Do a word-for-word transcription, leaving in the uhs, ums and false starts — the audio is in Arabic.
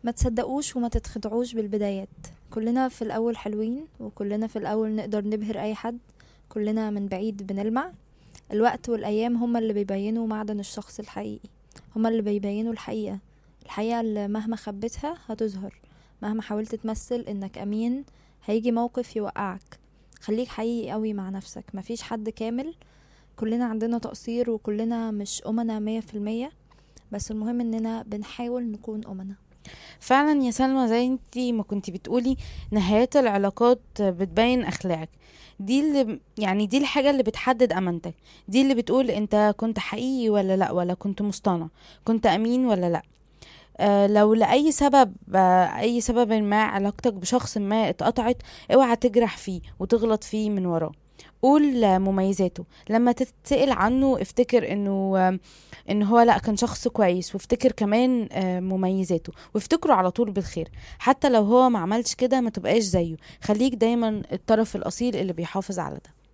ما تصدقوش وما تتخدعوش بالبدايات. كلنا في الأول حلوين، وكلنا في الأول نقدر نبهر أي حد، كلنا من بعيد بنلمع. الوقت والأيام هما اللي بيبينوا معدن الشخص الحقيقي، هما اللي بيبينوا الحقيقة الحقيقة اللي مهما خبيتها هتظهر. مهما حاولت تمثل إنك أمين، هيجي موقف يوقعك. خليك حقيقي قوي مع نفسك، مفيش حد كامل، كلنا عندنا تقصير وكلنا مش أمنا مية في المية، بس المهم إننا بنحاول نكون أمنا. فعلا يا سلمى، زي انتي ما كنتي بتقولي، نهايات العلاقات بتبين اخلاقك. دي اللي يعني دي الحاجة اللي بتحدد امانتك، دي اللي بتقول انت كنت حقيقي ولا لا، ولا كنت مصطنع، كنت امين ولا لا. آه لو لأي سبب آه أي سبب ما علاقتك بشخص ما اتقطعت، اوعى تجرح فيه وتغلط فيه من وراه. قول آه، مميزاته. لما تتسأل عنه افتكر انه آه ان هو لا، كان شخص كويس، وافتكر كمان آه مميزاته، وافتكره على طول بالخير. حتى لو هو ما عملش كده، ما تبقاش زيه، خليك دايما الطرف الأصيل اللي بيحافظ على ده.